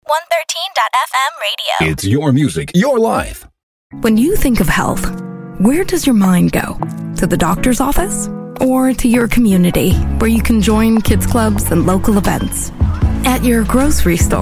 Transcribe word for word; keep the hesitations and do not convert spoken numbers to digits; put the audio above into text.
one thirteen dot f m radio. It's your music, your life. When you think of health, where does your mind go? To the doctor's office? Or to your community, where you can join kids clubs and local events? At your grocery store?